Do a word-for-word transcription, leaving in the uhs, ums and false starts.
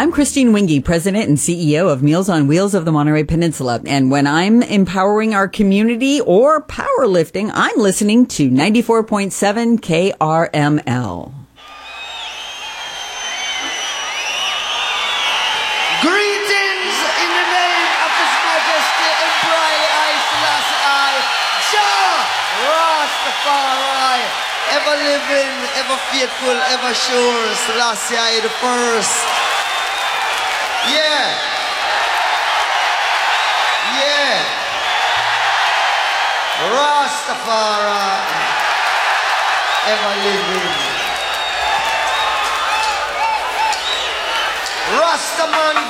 I'm Christine Wingy, President and C E O of Meals on Wheels of the Monterey Peninsula. And when I'm empowering our community or powerlifting, I'm listening to ninety-four point seven K R M L. Greetings in the name of His Majesty Emperor Haile Selassie I, Jah Rastafari, ever living, ever faithful, ever sure, Selassie I the first. Yeah. Yeah. Rastafari, ever living. Rastaman